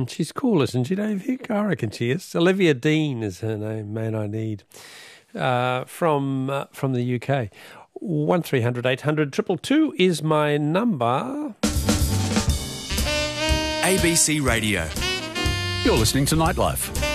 She's cool, isn't she, Dave? I reckon she is. Olivia Dean is her name, Man I Need, from the UK. 1300 800 222 is my number. ABC Radio. You're listening to Nightlife.